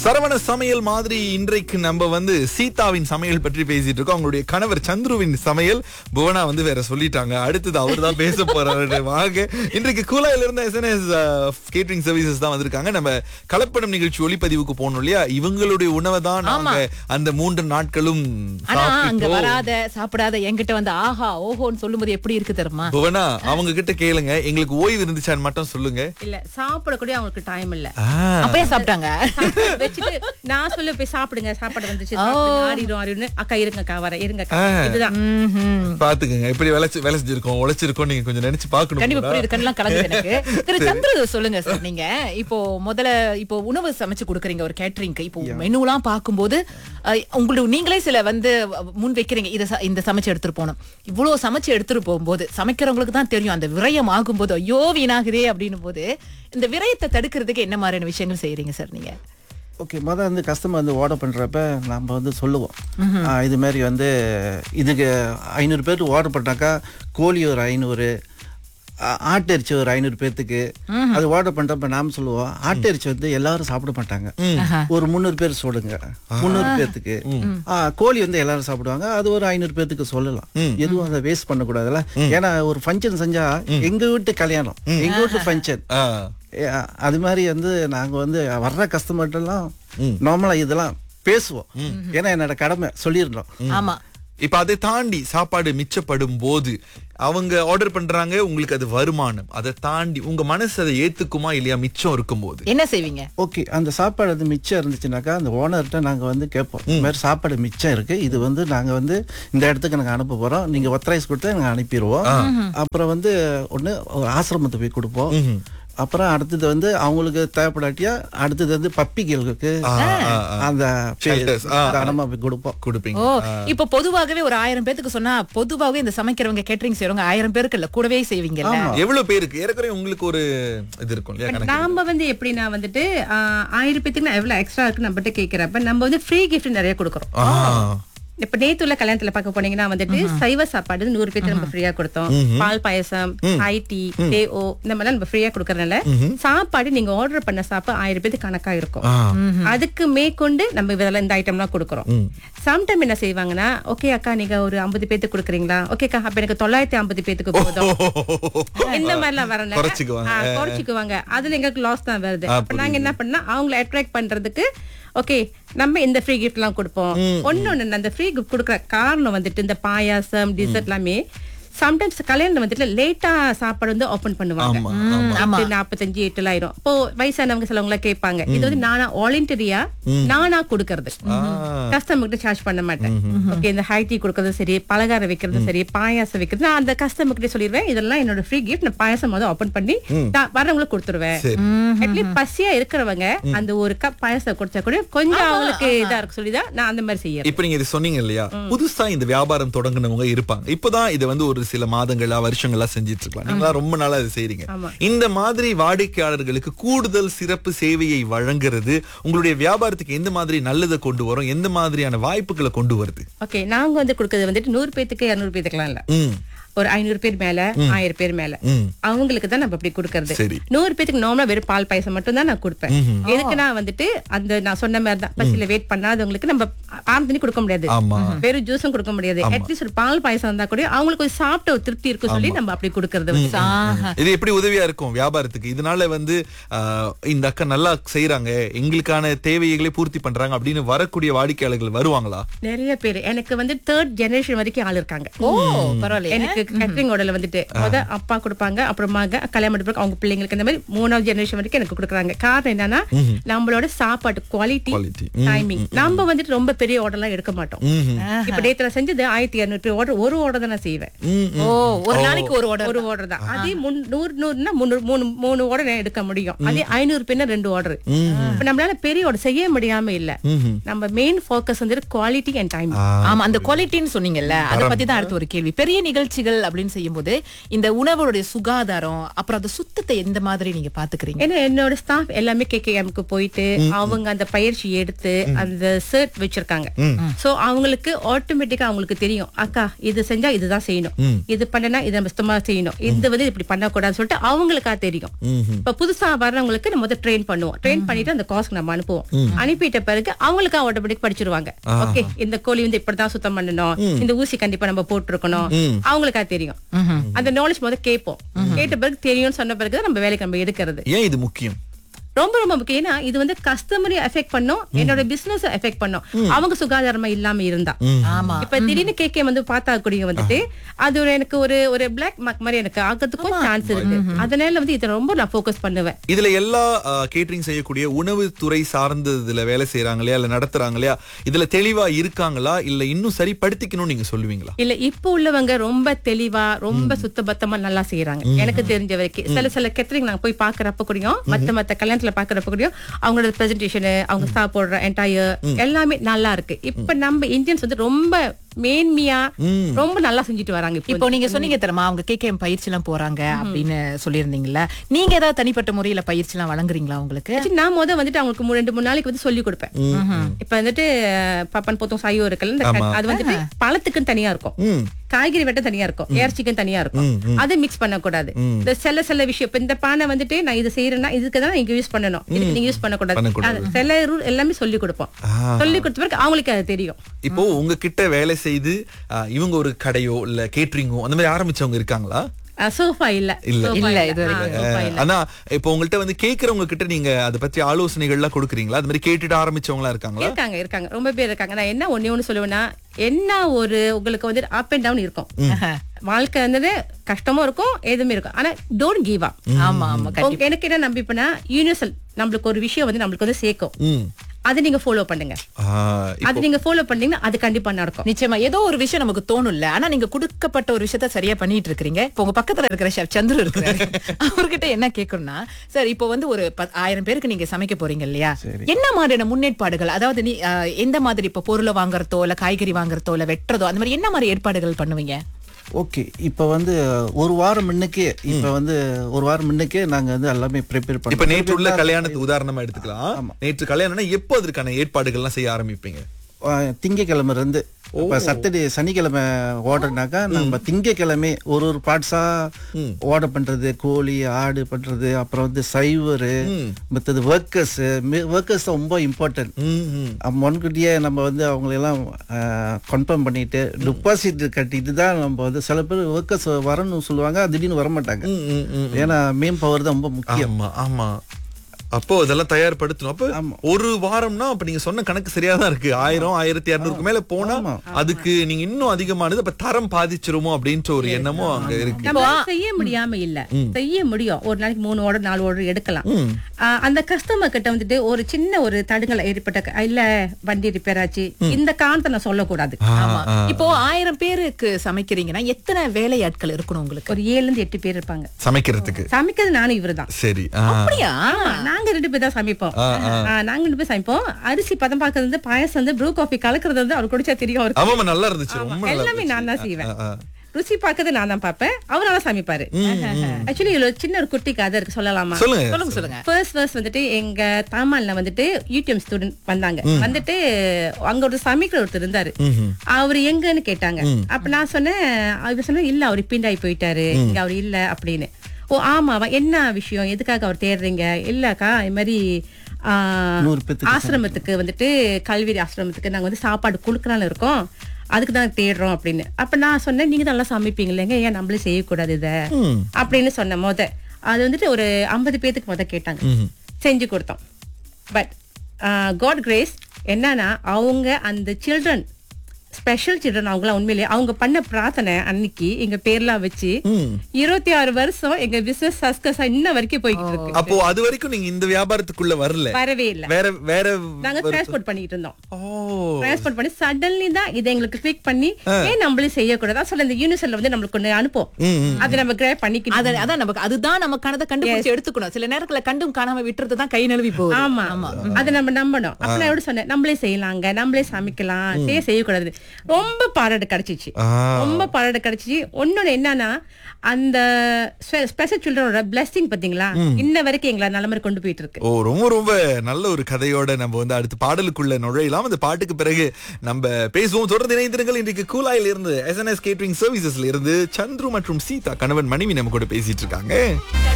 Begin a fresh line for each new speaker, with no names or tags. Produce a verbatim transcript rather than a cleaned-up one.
சரவண சமையல் மாதிரி இன்றைக்கு நம்ம வந்து சீதாவின் சமையல் பற்றி பேசிட்டு இருக்கோம். அவங்களுடைய கணவர் சந்துருவின் சமையல் புவனா வந்து வேற சொல்லிட்டாங்க. அடுத்தது அவர் தான் பேச போறாரு. வாங்க, இன்றைக்கு கூலாயில இருந்த எஸ்என்எஸ் கேட்டரிங் சர்வீசஸ் தான் வந்திருக்காங்க. நம்ம கலப்படம் நிகழ்ச்சி ஒளிப்பதிவுக்கு போனோம் இல்லையா, இவங்களுடைய உணவை தான் நாங்க அந்த மூன்று நாட்களும்
அங்க வராத சாப்பிடாத என்கிட்ட வந்து ஆஹா ஓஹோன்னு சொல்லும்போது எப்படி இருக்கு தெரியுமா?
புவனா, அவங்க கிட்ட கேளுங்க, எங்களுக்கு ஓய்வு இருந்துச்சான்னு மட்டும் சொல்லுங்க.
இல்ல சாப்பிடக்கூடிய அவங்களுக்கு டைம் இல்ல,
அப்பயே சாப்பிட்டாங்க.
வச்சுட்டு நான் சொல்ல போய் சாப்பிடுங்க, சாப்பாடு வந்துச்சு ஆடிடும் ஆடிடும் அக்கா இருங்கக்கா வர இருங்கக்கா. இதுதான்
பாத்துக்கங்க, இப்படி விளைச்சு விளைச்சிருக்கோம் உழைச்சிருக்கோம். நீங்க கொஞ்சம் நினைச்சு பாக்கணும்.
கண்டிப்பா புரியுது, கண்ணெல்லாம் கலங்குது எனக்கு. திரு சந்திர சொல்லுங்க சார், நீங்க இப்போ முதல்ல இப்போ உணவு சமைச்சு கொடுக்குறீங்க ஒரு கேட்டரிங்க்கு. இப்போ மெனுலாம் பார்க்கும்போது உங்களுக்கு நீங்களே சில வந்து முன் வைக்கிறீங்க, இதை இந்த சமைச்சு எடுத்துட்டு போகணும். இவ்வளவு சமைச்சு எடுத்துட்டு போகும்போது சமைக்கிறவங்களுக்கு தான் தெரியும் அந்த விரயம் ஆகும்போது ஐயோ வீணாகுதே அப்படின்னு போது இந்த விரயத்தை தடுக்கிறதுக்கு என்ன மாதிரியான விஷயங்கள் செய்யறீங்க சார் நீங்க?
ஓகே, மொதல் வந்து கஸ்டமர் வந்து ஆர்டர் பண்ணுறப்ப நம்ம வந்து சொல்லுவோம், இது மாதிரி வந்து இதுக்கு ஐநூறு பேருக்கு ஆர்டர் பண்ணாக்கா கோழி ஒரு ஐநூறு, ஆட்டரிச்சி ஒரு ஐநூறு பேர்த்துக்கு அது ஆர்டர் பண்றப்ப நாம சொல்லுவோம், ஆட்டரிச்சி வந்து எல்லாரும் சாப்பிட மாட்டாங்க, ஒரு முந்நூறு பேர் சொல்லுங்க, முந்நூறு பேர்த்துக்கு. கோழி வந்து எல்லாரும் சாப்பிடுவாங்க, அது ஒரு ஐநூறு பேர்த்துக்கு சொல்லலாம். எதுவும் அதை வேஸ்ட் பண்ணக்கூடாதுல்ல. ஏன்னா ஒரு ஃபங்க்ஷன் செஞ்சா எங்க வீட்டு கல்யாணம், எங்க வீட்டு ஃபங்க்ஷன், அது மாதிரி வந்து நாங்க வந்து வர்ற கஸ்டமர்ட்ட எல்லாம் நார்மலா இதெல்லாம் பேசுவோம். ஏன்னா என்னோட கடமை சொல்லிருந்தோம்.
ஆமா,
இப்ப அதை தாண்டி சாப்பாடு மிச்சப்படும் போது அவங்க ஆர்டர் பண்றாங்க, உங்களுக்கு அது வருமானம், அதை தாண்டி உங்க மனசு அதை ஏத்துக்குமா இல்லையா? மிச்சம் இருக்கும் போது
என்ன செய்வீங்க?
ஓகே, அந்த சாப்பாடு வந்து மிச்சம் இருந்துச்சுனாக்கா அந்த ஓனர்கிட்ட நாங்க வந்து கேட்போம், இந்த மாதிரி சாப்பாடு மிச்சம் இருக்கு, இது வந்து நாங்க வந்து இந்த இடத்துக்கு நாங்க அனுப்ப போறோம், நீங்க ஒத்தரைஸ் கொடுத்து நாங்க அனுப்பிடுவோம். அப்புறம் வந்து ஒண்ணு ஒரு ஆசிரமத்தை போய் கொடுப்போம். அப்புறம் அடுத்தது வந்து அவங்களுக்கு தேவைப்படாட்டியா அடுத்தது வந்து பப்பிகளுக்கு அந்த தானமா கொடுப்போம் கொடுப்பீங்க.
ஓ, இப்ப பொதுவாகவே ஒரு ஆயிரம் பேருக்கு சொன்னா பொதுவாகவே இந்த சமைக்கிறவங்க கேட்டரிங் செய்யறவங்க ஆயிரம் பேருக்கு இல்ல கூடவே செய்வீங்க.
எவ்வளவு பேருக்கு ஏற்கனவே உங்களுக்கு ஒரு இது இருக்கும்?
நாம வந்து எப்படின்னா வந்துட்டு ஆயிரம் பேத்துக்கு நான் எவ்வளவு எக்ஸ்ட்ரா இருக்கு நம்மகிட்ட கேட்கிறப்ப நம்ம வந்து ஃப்ரீ கிஃப்ட் நிறைய கொடுக்குறோம். இப்ப நேத்துள்ள கல்யாணத்துல பாக்க போனீங்கன்னா வந்துட்டு சைவ சாப்பாடு நூறு பேருக்கு நம்ம ஃப்ரீயா கொடுத்தோம். பால் பாயசம், ஐடி, தேஓ இந்த மாதிரி நம்ம ஃப்ரீயா கொடுக்கறதுனால சாப்பாடு நீங்க ஆர்டர் பண்ண சாப்பாடு ஆயிரம் பேருக்கு கணக்கா இருக்கும். அதுக்கு மேற்கொண்டு நம்ம இதெல்லாம் இந்த ஐட்டம் எல்லாம் கொடுக்கறோம். சம்டைம் என்ன செய்வாங்கன்னா, ஓகே அக்கா நீங்க ஒரு ஐம்பது பேத்துக்கு கொடுக்குறீங்களா, ஓகேக்கா அப்ப எனக்கு தொள்ளாயிரத்தி ஐம்பது பேத்துக்கு போதும், இந்த மாதிரி எல்லாம் வரல குறைச்சிக்குவாங்க. அதுல எங்களுக்கு லாஸ் தான் வருது. அப்ப நாங்க என்ன பண்ணா அவங்களை அட்ராக்ட் பண்றதுக்கு ஓகே நம்ம இந்த ஃப்ரீ கிஃப்ட் எல்லாம் கொடுப்போம். ஒன்னொன்னு அந்த ஃப்ரீ கிஃப்ட் கொடுக்குற காரணம் வந்துட்டு இந்த பாயாசம் டிசர்ட் எல்லாமே சம்டைம்ஸ் கல்யாணம் வந்துட்டு லேட்டா சாப்பாடு வந்து ஓபன் பண்ணுவாங்க, நாற்பத்தஞ்சு எட்டுல ஆயிரும். இப்போ வயசானவங்க சிலவங்க கேட்பாங்க, இது வந்து நானா வாலண்டரியா நானா கொடுக்கறது, கஸ்டமர் கிட்ட சார்ஜ் பண்ண மாட்டேன். ஓகே, இந்த ஹை டீ கொடுக்கறது சரி, பலகாரம் வைக்கிறது சரி, பாயாசம் வைக்கிறது, நான் அந்த கஸ்டமர் கிட்ட சொல்லிடுவேன் இதெல்லாம் என்னோட ஃப்ரீ கிஃப்ட், நான் பாயாசம் வந்து ஓபன் பண்ணி வரவங்களுக்கு கொடுத்துருவேன். அட்லீஸ்ட் பசியா இருக்கிறவங்க அந்த ஒரு கப் பாயாசம் கொடுத்தா கூட கொஞ்சம் அவங்களுக்கு இதா இருக்கு சொல்லிதான் நான் அந்த மாதிரி செய்யறேன்.
இப்ப நீங்க இது சொன்னீங்க இல்லையா, புதுசா இந்த வியாபாரம் தொடங்கினவங்க இருப்பாங்க, இப்பதான் இது வந்து ஒரு சில மாதங்களா வருஷங்களா செஞ்சிட்டு இருக்கலாம், நீங்களா ரொம்ப நாளா இது செய்றீங்க. இந்த மாதிரி வாடிக்கையாளர்களுக்கு கூடுதல் சிறப்பு சேவையை வழங்குறது உங்களுடைய வியாபாரத்துக்கு எந்த மாதிரி நல்லதை கொண்டு வரும், எந்த மாதிரியான வாய்ப்புகளை கொண்டு வருது?
ஓகே, நாங்க வந்து கொடுக்கறது வந்துட்டு நூறு பேத்துக்கு இருநூறு பேத்துக்குலாம் இல்ல, ஒரு ஐநூறு பேர் மேல ஆயிரம் பேர் மேல அவங்களுக்கு தான் நம்ம அப்படி கொடுக்கறது. நூறு பேருக்கு நார்மலா வெறும் பால் பாயசம் மட்டும் தான் நான் கொடுப்பேன். எதுக்கு நான் வந்துட்டு அந்த நான் சொன்ன மாதிரி தான் பசியில வெயிட் பண்ணாதவங்களுக்கு நம்ம ஆரம்பி கொடுக்க முடியாது, வெறும் ஜூஸும் கொடுக்க முடியாது. அட்லீஸ்ட் ஒரு பால் பாயசம் இருந்தா கூட அவங்களுக்கு ஒரு சாப்பிட்ட ஒரு திருப்தி இருக்கும் சொல்லி நம்ம அப்படி கொடுக்கறது.
இது எப்படி உதவியா இருக்கும் வியாபாரத்துக்கு? இதனால வந்து இந்த அக்கா நல்லா செய்யறாங்க, எங்களுக்கான தேவைகளை பூர்த்தி பண்றாங்க அப்படின்னு வரக்கூடிய வாடிக்கையாளர்கள் வருவாங்களா?
நிறைய பேர் எனக்கு வந்து தேர்ட் ஜெனரேஷன் வரைக்கும் ஆள் இருக்காங்க.
ஓ பரவாயில்ல.
எனக்கு கேட்டரிங் ஆர்டர்ல வந்துட்டு முத அப்பா கொடுப்பாங்க, அப்புறமா கல்யாணம் முடிப்பு அவங்க பிள்ளைங்களுக்கு இந்த மாதிரி மூணாவது ஜெனரேஷன் வரைக்கும் எனக்கு கொடுக்குறாங்க. காரணம் என்னன்னா நம்மளோட சாப்பாடு குவாலிட்டி, டைமிங். நம்ம வந்துட்டு ரொம்ப பெரிய ஆர்டர் எல்லாம் எடுக்க மாட்டோம். இப்ப நேத்துல செஞ்சது ஆயிரத்தி இருநூறு ஆர்டர், ஒரு ஆர்டர் தான் நான் செய்வேன்.
ஒரு நாளைக்கு ஒரு ஆர்டர்
ஒரு ஆர்டர் தான். அதே நூறு நூறுனா மூணு மூணு ஆர்டர் எடுக்க முடியும். அதே ஐநூறு பேர்னா ரெண்டு ஆர்டர். இப்ப நம்மளால பெரிய ஆர்டர் செய்ய முடியாம இல்ல. நம்ம மெயின் ஃபோக்கஸ் வந்து குவாலிட்டி அண்ட் டைம்.
ஆமா, அந்த குவாலிட்டின்னு சொன்னீங்கல்ல, அதை பத்தி தான் அடுத்த ஒரு கேள்வி. பெரிய நிகழ்ச்சிகள் அப்படின்னு செய்யும்போது இந்த உணவோட சுகாதாரம் அப்புறம் அந்த சுத்தத்தை எந்த மாதிரி நீங்க பாத்துக்கிறீங்க?
ஏன்னா என்னோட ஸ்டாஃப் எல்லாமே கேகேஎம்க்கு போயிட்டு அவங்க அந்த பயிற்சி எடுத்து அந்த சர்ட் வச்சிருக்காங்க. இருக்காங்க. சோ அவங்களுக்கு ஆட்டோமேட்டிக்கா அவங்களுக்கு தெரியும், அக்கா இது செஞ்சா இதுதான் செய்யணும், இது பண்ணனா இதை நம்ம சுத்தமா செய்யணும், இது வந்து இப்படி பண்ணக்கூடாதுன்னு சொல்லிட்டு அவங்களுக்கா தெரியும். இப்ப புதுசா வர்றவங்களுக்கு நம்ம முதல்ல ட்ரெயின் பண்ணுவோம். ட்ரெயின் பண்ணிட்டு அந்த காஸ்க்கு நம்ம அனுப்புவோம். அனுப்பிட்ட பிறகு அவங்களுக்கா ஆட்டோமேட்டிக் படிச்சிருவாங்க. ஓகே, இந்த கோழி வந்து இப்படிதான் சுத்தம் பண்ணணும், இந்த ஊசி கண்டிப்பா நம்ம போட்டுருக்கணும், அவங்களுக்கா தெரியும். அந்த நாலேஜ் முதல்ல கேட்போம். கேட்ட பிறகு தெரியும்னு சொன்ன பிறகு நம்ம வேலைக்கு நம்ம எடுக்கிறது.
ஏன் இது முக்கியம்?
ரொம்ப ரொம்ப முக்கியம். ஏன்னா இது வந்து கஸ்டமரை எஃபெக்ட் பண்ணும், என்னோட பிசினஸ் எஃபெக்ட் பண்ணும். அவங்க சுகாதாரமா இல்லாம இருந்தா. இப்ப திடீர்னு கேக்கே வந்து பார்த்தா கூடிய வந்துட்டு அது ஒரு எனக்கு ஒரு ஒரு பிளாக் மார்க் மாதிரி எனக்கு ஆகிறதுக்கும் சான்ஸ் இருக்கு. அதனால வந்து இதை ரொம்ப நான் ஃபோக்கஸ் பண்ணுவேன்.
இதுல எல்லா கேட்டரிங் செய்யக்கூடிய உணவு துறை சார்ந்த இதுல வேலை செய்யறாங்க இல்லையா, இல்ல நடத்துறாங்க இல்லையா, இதுல தெளிவா இருக்காங்களா இல்ல இன்னும் சரிப்படுத்திக்கணும் நீங்க சொல்லுவீங்களா?
இல்ல, இப்ப உள்ளவங்க ரொம்ப தெளிவா ரொம்ப சுத்தபத்தமா நல்லா செய்யறாங்க. எனக்கு தெரிஞ்ச வரைக்கும் சில சில கேட்டரிங் நாங்க போய் பாக்குறப்ப கூடயும் மத்த மத்த கல்யாணத்துல பாக்குறப்ப கூடயும் அவங்களோட பிரசன்டேஷன், அவங்க சாப்பிடுற என்டையர் எல்லாமே நல்லா இருக்கு. இப்ப நம்ம இந்தியன்ஸ் வந்து ரொம்ப மேன்மையா ரொம்ப நல்லா செஞ்சுட்டு வராங்க.
இப்போ நீங்க சொன்னீங்க தெரியுமா, அவங்க கேகேஎம் பயிற்சி எல்லாம் போறாங்க அப்படின்னு சொல்லியிருந்தீங்கல்ல, நீங்க ஏதாவது தனிப்பட்ட முறையில பயிற்சி எல்லாம் வழங்குறீங்களா உங்களுக்கு?
நான் முத வந்துட்டு அவங்களுக்கு மூ- ரெண்டு மூணு நாளைக்கு வந்து சொல்லி கொடுப்பேன். இப்ப வந்துட்டு பப்பன் போத்தோம் சாயோ இருக்குல்ல, அது வந்துட்டு பழத்துக்குன்னு தனியா இருக்கும், காய்கறி வெட்ட தனியா இருக்கும், இறைச்சிக்கும் தனியா இருக்கும். அதை மிக்ஸ் பண்ண கூடாது. இந்த சில சில விஷயம், இப்ப இந்த பானை வந்துட்டு நான் இது செய்யறேன்னா இதுக்கு தான் நீங்க யூஸ் பண்ணணும், இதுக்கு நீங்க யூஸ் பண்ணக்கூடாது. சில ரூல் எல்லாமே சொல்லி கொடுப்போம். சொல்லி கொடுத்த பிறகு அவங்களுக்கு அது தெரியும்.
இப்போ உங்ககிட்ட வேலை செய்து அஹ், இவங்க ஒரு கடையோ இல்ல கேட்டரிங்கோ அந்த மாதிரி ஆரம்பிச்சவங்க இருக்காங்களா?
சோஃபா இல்ல
இல்ல,
சோஃபா
இது
இல்ல.
வரைக்கும்.
ஆ, சோஃபா இல்ல.
ஆனா இப்போ உங்கள்ட்ட வந்து கேக்குறவங்க கிட்ட நீங்க அதை பத்தி ஆலோசனைகள் எல்லாம் கொடுக்குறீங்களா? அது மாதிரி கேட்டுட்டு ஆரம்பிச்சவங்களா இருக்காங்களா?
இருக்காங்க இருக்காங்க ரொம்ப பேர் இருக்காங்க. நான் என்ன ஒண்ணே ஒண்ணு சொல்லுவேன்னா, என்ன ஒரு உங்களுக்கு வந்து அப் அண்ட் டவுன் இருக்கும். வாழ்க்கை வந்து கஷ்டமும் இருக்கும், எதுவுமே இருக்கும். ஆனா டோன்ட் கிவ் அப்.
ஆமா ஆமா
உங்க- எனக்கு என்ன நம்பிப்பேன்னா, யூனிவர்சல் நம்மளுக்கு ஒரு விஷயம் வந்து நம்மளுக்கு வந்து சேர்க்கும்.
ம்.
அது நீங்க ஃபாலோ பண்ணுங்க.
ஆஹ்,
அது நீங்க ஃபாலோ பண்ணீங்கன்னா அது கண்டிப்பா நடக்கும்.
நிச்சயமா ஏதோ ஒரு விஷயம் நமக்கு தோணும்ல, ஆனா நீங்க கொடுக்கப்பட்ட ஒரு விஷயத்த சரியா பண்ணிட்டு இருக்கீங்க. இப்போ உங்க பக்கத்துல இருக்கிற ஷெஃப் சந்துரு இருக்கிறாரு, அவர்கிட்ட என்ன கேட்கணும்னா, சார் இப்போ வந்து ஒரு பத்- ஆயிரம் பேருக்கு நீங்க சமைக்க போறீங்க இல்லையா, என்ன மாதிரியான முன்னேற்பாடுகள், அதாவது நீ அஹ், எந்த மாதிரி இப்போ பொருளை வாங்குறதோ இல்ல காய்கறி வாங்குறதோ இல்ல வெட்டுறதோ அந்த மாதிரி என்ன மாதிரி ஏற்பாடுகள் பண்ணுவீங்க?
ஓகே, இப்போ வந்து ஒரு வாரம் முன்னுக்கே இப்போ வந்து ஒரு வாரம் முன்னுக்கே நாங்க வந்து எல்லாமே ப்ரிப்பேர்
இப்ப
பண்ணோம்.
நேற்று உள்ள கல்யாணத்துக்கு உதாரணமா எடுத்துக்கலாம். நேற்று கல்யாணம்னா எப்போ அதற்கான ஏற்பாடுகள்லாம் செய்ய ஆரம்பிப்பீங்க?
திங்கக்கிழமை இருந்து இப்ப சாட்டர்டே சனிக்கிழமை ஆர்டர்னாக்கா நம்ம திங்கக்கிழமை ஒரு ஒரு பார்ட்ஸா ஆர்டர் பண்றது, கோழி ஆடு பண்றது, அப்புறம் வந்து சைவரு, மற்றது ஒர்க்கர்ஸ் ஒர்க்கர்ஸ் தான் ரொம்ப இம்பார்ட்டன்ட். முன்கூட்டியே நம்ம வந்து அவங்களெல்லாம் கன்ஃபார்ம் பண்ணிட்டு டெபாசிட் கட்டிட்டு தான் நம்ம வந்து, சில பேர் ஒர்க்கர்ஸ் வரணும்னு சொல்லுவாங்க, திடீர்னு வர மாட்டாங்க. ஏன்னா மேன் பவர் தான் ரொம்ப முக்கியம்.
ஆமா ஆமா. அப்போ இதெல்லாம் தயார்படுத்தணும். அப்ப ஒரு வாரம்னா அப்ப நீங்க சொன்ன கணக்கு சரியா தான் இருக்கு. ஆயிரம் ஆயிரத்தி இருநூறுக்கு மேல போனா அதுக்கு நீங்க இன்னும் அதிகமானது, அப்ப தரம் பாதிச்சிருமோ அப்படின்ற ஒரு எண்ணமும் அங்க இருக்கு.
நம்ம செய்ய முடியாம இல்ல, செய்ய முடியும். ஒரு நாளைக்கு மூணு ஆர்டர் நாலு ஆர்டர் எடுக்கலாம். ஆஹ் அந்த கஸ்டமர் கிட்ட வந்துட்டு ஒரு சின்ன ஒரு தடுங்கல் ஏற்பட்ட, இல்ல வண்டி ரிப்பேர் ஆச்சு, இந்த காரணத்தை நான் சொல்லக்கூடாது.
ஆமா. இப்போ ஆயிரம் பேருக்கு சமைக்கிறீங்கன்னா எத்தனை வேலையாட்கள் இருக்கணும் உங்களுக்கு?
ஒரு ஏழுல இருந்து எட்டு பேர் இருப்பாங்க
சமைக்கிறதுக்கு.
சமைக்கிறது நானும் இவருதான்.
சரி.
அப்படியா?
நாங்க ரெண்டு பேர் தான் சமைப்போம். ஆ, நாங்க ரெண்டு பேர் சமைப்போம். அரிசி பதம் பார்க்கறது வந்து, பாயசம் வந்து, ப்ரூ காஃபி கலக்கிறது வந்து அவர் குடிச்சா தெரியும் அவருக்கு.
ஆமா நல்லா இருந்துச்சு, ரொம்ப நல்லா
எல்லாமே
இருந்துச்சு.
நான் தான் செய்வேன். ருசி பார்க்கறது நான் தான் பார்ப்பேன், அவர் நல்லா சமைப்பாரு. ஆக்சுவலி இதுல ஒரு சின்ன ஒரு குட்டி கதை இருக்கு, சொல்லலாமா?
சொல்லுங்க.
சொல்லுங்க சொல்லுங்க.
ஃபர்ஸ்ட் ஃபர்ஸ்ட் வந்துட்டு எங்க தாமால்ல வந்துட்டு யூடியூப் ஸ்டூடெண்ட் வந்தாங்க. வந்துட்டு அங்க ஒரு சமைக்கிற ஒருத்தர் இருந்தாரு. அவரு எங்கன்னு கேட்டாங்க. அப்ப நான் சொன்னேன், அவர் சொன்ன இல்ல அவர் பிண்டாய் போயிட்டாரு, இங்க அவர் இல்ல அப்படின்னு. ஓ ஆமாவா, என்ன விஷயம், எதுக்காக அவர் தேடுறீங்க? இல்லக்கா இது மாதிரி ஆசிரமத்துக்கு வந்துட்டு, கல்வி ஆசிரமத்துக்கு நாங்க வந்து சாப்பாடு கொடுக்கலான்னு இருக்கோம், அதுக்கு தான் தேடுறோம் அப்படின்னு. அப்ப நான் சொன்னேன், நீங்க நல்லா சமைப்பீங்க இல்லைங்க, ஏன் நம்மளே செய்யக்கூடாது இத அப்படின்னு சொன்ன போத அது வந்துட்டு ஒரு ஐம்பது பேத்துக்கு முத கேட்டாங்க. செஞ்சு கொடுத்தோம். பட் காட் கிரேஸ் என்னன்னா, அவங்க அந்த சில்ட்ரன் ஸ்பெஷல் சில்ட்ரன், அவங்களாம் உண்மையிலேயே அவங்க பண்ண பிரார்த்தனை அன்னைக்கு எங்க பேர்லாம் வச்சு இருபத்தி ஆறு வருஷம் எங்க பிசினஸ் சக்சஸ் இன்ன வரைக்கும் போய்கிட்டு இருக்கு.
அப்போ அது வரைக்கும் நீங்க இந்த வியாபாரத்துக்குள்ள வரல?
வரவே இல்ல.
வேற வேற
நாங்க டிரான்ஸ்போர்ட் பண்ணிட்டு இருந்தோம்.
ஓ,
டிரான்ஸ்போர்ட் பண்ணி சடன்லி தான் இதை எங்களுக்கு கிளிக் பண்ணி, ஏன் நம்மளே செய்யக்கூடாது சொல்ல, இந்த யூனிவர்சல்ல வந்து நம்மளுக்கு ஒண்ணு அனுப்போம், அதை நம்ம கிராப் பண்ணிக்கணும்.
அத- அதான் நமக்கு அதுதான் நமக்கானதை கண்டுபிடிச்சு எடுத்துக்கணும். சில நேரத்துல கண்டும் காணாம விட்டுறது தான் கை நழுவி போகுது.
ஆமா, அதை நம்ம நம்பணும். அப்ப நான் எப்படி சொன்னேன், நம்மளே செய்யலாங்க, நம்மளே சமைக்கலாம், ஏன் செய்யக்கூடாது. ரொம்ப பாராட்டு கிடைச்சிச்சு.
ஆ.
ரொம்ப பாராட்டு கிடைச்சிச்சு. ஒன்னொன்னு என்னன்னா அந்த ஸ்பெஷல் சில்ட்ரனோட பிளெஸிங் பாத்தீங்களா, இன்ன வரைக்கும் எங்களை நல்ல மாதிரி கொண்டு போயிட்டு இருக்கு.
ஓ, ரொம்ப ரொம்ப நல்ல ஒரு கதையோட நம்ம வந்து அடுத்து பாடலுக்குள்ள நுழையலாம். அந்த பாட்டுக்கு பிறகு நம்ம பேசுவோம். தொடர்ந்து இணைந்திருங்கள். இன்றைக்கு கூலாயில இருந்து எஸ்என்எஸ் கேட்டரிங் சர்வீசஸ்ல இருந்து சந்துரு மற்றும் சீதா கணவன் மனைவி நம்ம கூட பேசிட்டு இருக்காங்க.